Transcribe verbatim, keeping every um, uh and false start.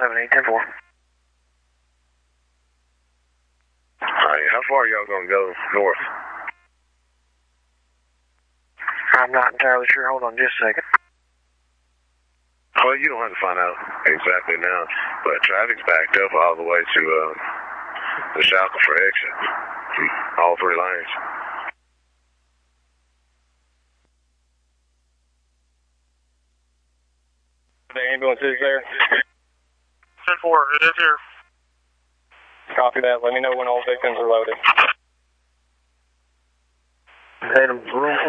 seven eight ten four. Alright, how far are y'all gonna go north? I'm not entirely sure. Hold on just a second. Well, you don't have to find out exactly now, but traffic's backed up all the way to uh, the Shackleford exit. All three lanes. The ambulance is there. ten four, it is here. Copy that. Let me know when all victims are loaded. Tatum, room